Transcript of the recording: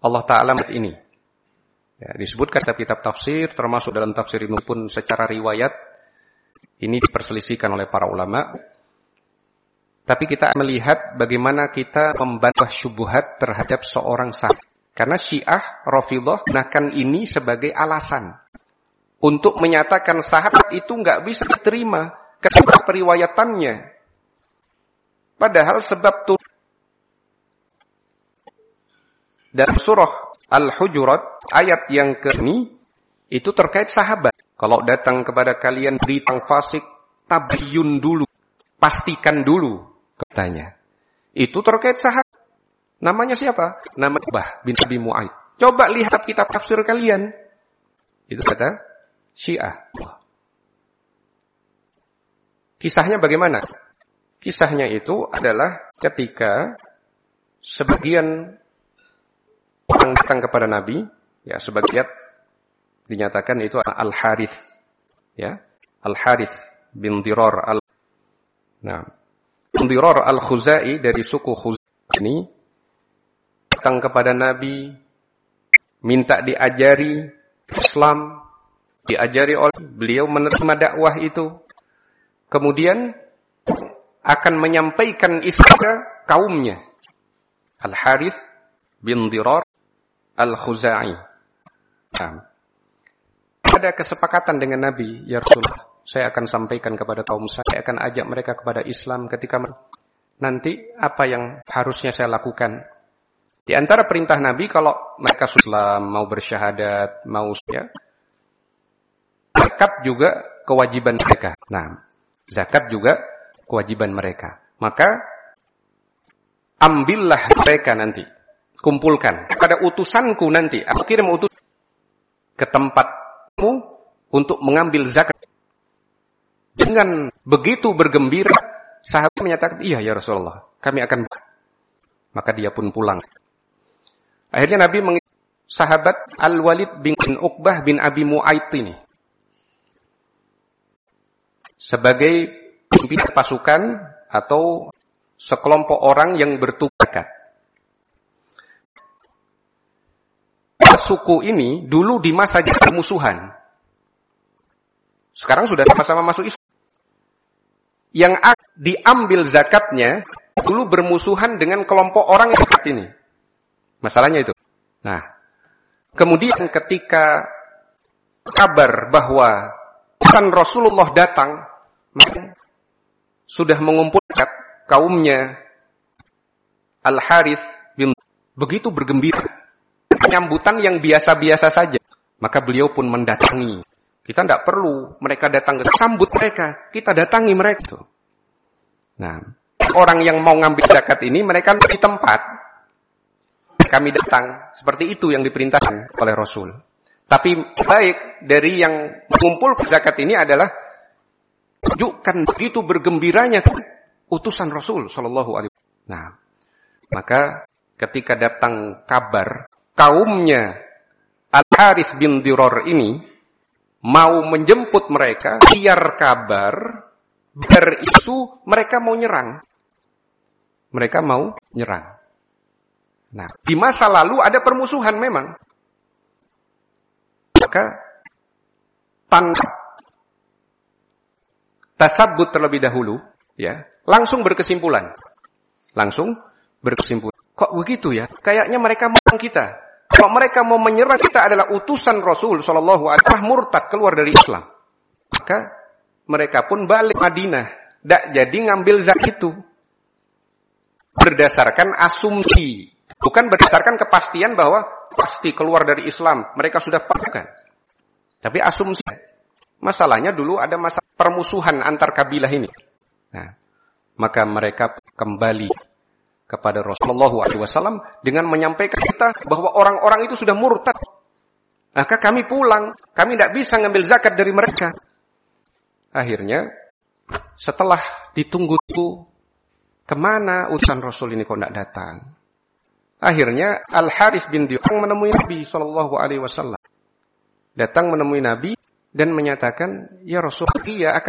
Allah Ta'ala ini. Ya, disebutkan kitab tafsir, termasuk dalam tafsir Ibnu pun secara riwayat, ini diperselisihkan oleh para ulama. Tapi kita melihat bagaimana kita membantah syubhat terhadap seorang sahabat. Karena Syiah, Rafidhah gunakan ini sebagai alasan untuk menyatakan sahabat itu nggak bisa diterima ketika periwayatannya. Padahal sebab itu dalam surah Al-Hujurat ayat yang ke-ini itu terkait sahabat. Kalau datang kepada kalian berita fasik, tabayyun dulu, pastikan dulu, katanya. Itu terkait sahabat. Namanya siapa? Nama Uqbah bin Abi Mu'aid. Coba lihat kitab tafsir kalian. Itu kata Syiah. Kisahnya bagaimana? Kisahnya itu adalah ketika sebagian orang datang kepada Nabi, ya sebagian dinyatakan itu Al-Harith, ya Al-Harith bin Dirar bin Dirar Al-Khuzai dari suku Khuzai ini datang kepada Nabi, minta diajari Islam, diajari oleh beliau menerima dakwah itu, kemudian akan menyampaikan Islam ke kaumnya. Al-Harith bin Dirar Al-Khuzai. Ada kesepakatan dengan Nabi, ya Rasulullah, saya akan sampaikan kepada kaum saya akan ajak mereka kepada Islam ketika nanti apa yang harusnya saya lakukan. Di antara perintah Nabi kalau mereka Islam mau bersyahadat, mau ya, zakat juga kewajiban mereka. Nah, zakat juga kewajiban mereka. Maka ambillah mereka nanti, kumpulkan pada utusanku nanti. Aku kirim utus ke tempatmu untuk mengambil zakat. Dengan begitu bergembira, sahabat menyatakan, iya ya Rasulullah, kami akan. Maka dia pun pulang. Akhirnya Nabi sahabat Al-Walid bin Uqbah bin Abi Mu'aid ini sebagai pimpinan pasukan atau sekelompok orang yang bertugas. Suku ini dulu di masa permusuhan. Sekarang sudah sama-sama masuk Islam. Yang diambil zakatnya dulu bermusuhan dengan kelompok orang yang zakat ini. Masalahnya itu. Nah, kemudian ketika kabar bahwa Rasulullah datang, sudah mengumpulkan kaumnya, Al-Harith bin begitu bergembira. Penyambutan yang biasa-biasa saja. Maka beliau pun mendatangi. Kita tidak perlu mereka datang ke sambut mereka. Kita datangi mereka. Nah, orang yang mau ngambil zakat ini, mereka di tempat. Kami datang. Seperti itu yang diperintahkan oleh Rasul. Tapi baik dari yang mengumpul zakat ini adalah tunjukkan begitu bergembiranya utusan Rasul sallallahu alaihi wasallam. Nah, maka ketika datang kabar kaumnya Al-Harith bin Dirar ini mau menjemput mereka, biar kabar berisu mereka mau nyerang. Mereka mau nyerang. Nah, di masa lalu ada permusuhan memang. Maka tanda tasabbut terlebih dahulu, ya, langsung berkesimpulan. Kok begitu ya? Kayaknya mereka mau kita. Kalau mereka mau menyerang kita adalah utusan Rasul sallallahu alaihi wasallam, murtad keluar dari Islam. Maka mereka pun balik Madinah, tidak jadi ngambil zakat itu. Berdasarkan asumsi, bukan berdasarkan kepastian bahwa pasti keluar dari Islam, mereka sudah pakai. Tapi asumsi. Masalahnya dulu ada masalah permusuhan antar kabilah ini. Nah, maka mereka kembali kepada Rasulullah SAW dengan menyampaikan kita bahwa orang-orang itu sudah murtad. Maka kami pulang, kami tidak bisa ngambil zakat dari mereka. Akhirnya, setelah ditunggu-tunggu, kemana utusan Rasul ini kok tidak datang? Akhirnya Al-Harith bin Dirar menemui Nabi SAW. Datang menemui Nabi dan menyatakan, ya Rasul, dia akan